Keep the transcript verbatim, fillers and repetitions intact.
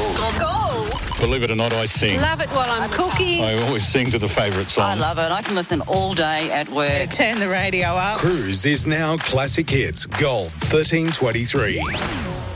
Gold. Gold. Believe it or not, I sing. Love it while I'm cooking. I always sing to the favourite song. I love it. I can listen all day at work. Turn the radio up. Cruise is now Classic Hits Gold thirteen twenty-three.